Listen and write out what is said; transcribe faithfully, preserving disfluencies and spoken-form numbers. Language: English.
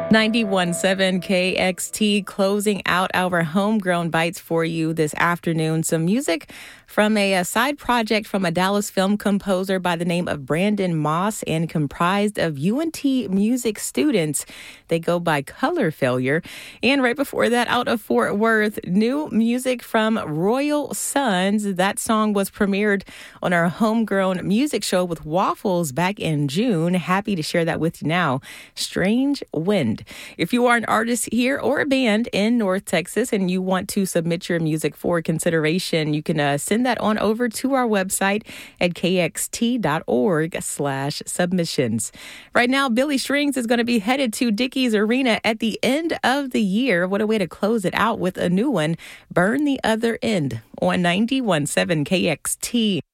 ninety-one point seven K X T closing out our homegrown bites for you this afternoon. Some music from a, a side project from a Dallas film composer by the name of Brandon Moss and comprised of U N T music students. They go by Color Failure. And right before that, out of Fort Worth, new music from Royal Sons. That song was premiered on our homegrown music show with Waffles back in June. Happy to share that with you now. Strange Wind. If you are an artist here or a band in North Texas and you want to submit your music for consideration, you can uh, send that on over to our website at kxt.org slash submissions. Right now, Billy Strings is going to be headed to Dickies Arena at the end of the year. What a way to close it out with a new one, Burn the Other End, on ninety-one point seven K X T.